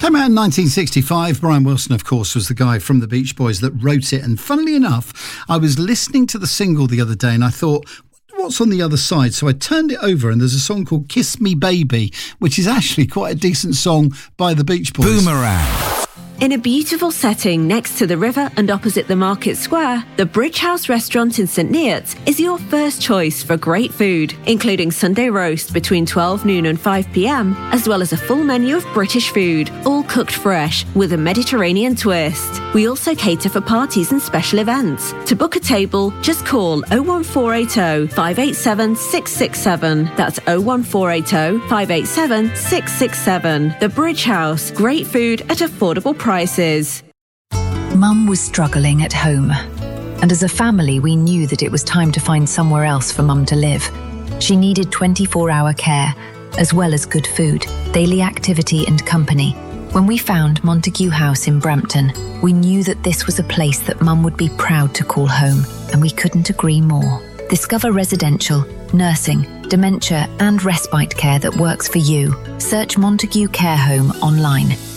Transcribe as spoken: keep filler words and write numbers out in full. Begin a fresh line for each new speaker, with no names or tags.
Came out in nineteen sixty-five. Brian Wilson, of course, was the guy from the Beach Boys that wrote it. And funnily enough, I was listening to the single the other day and I thought, what's on the other side? So I turned it over and there's a song called Kiss Me Baby, which is actually quite a decent song by the Beach Boys.
Boomerang.
In a beautiful setting next to the river and opposite the market square, the Bridge House restaurant in St Neots is your first choice for great food, including Sunday roast between twelve noon and five p m, as well as a full menu of British food, all cooked fresh with a Mediterranean twist. We also cater for parties and special events. To book a table, just call oh one four eight oh, five eight seven, six six seven. That's oh one four eight oh, five eight seven, six six seven. The Bridge House, great food at affordable prices.
Mum was struggling at home, and as a family we knew that it was time to find somewhere else for Mum to live. She needed twenty-four hour care, as well as good food, daily activity and company. When we found Montague House in Brampton, we knew that this was a place that Mum would be proud to call home, and we couldn't agree more. Discover residential, nursing, dementia and respite care that works for you. Search Montague Care Home online.